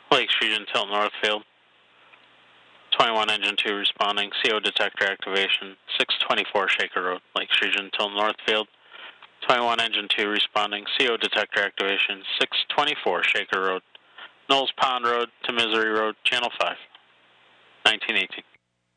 Lake Street until Northfield. 21 Engine 2 responding. CO detector activation. 624 Shaker Road, Lake Street until Northfield. 21 Engine 2 responding. CO detector activation. 624 Shaker Road. Knowles Pond Road to Misery Road, Channel 5. 1918.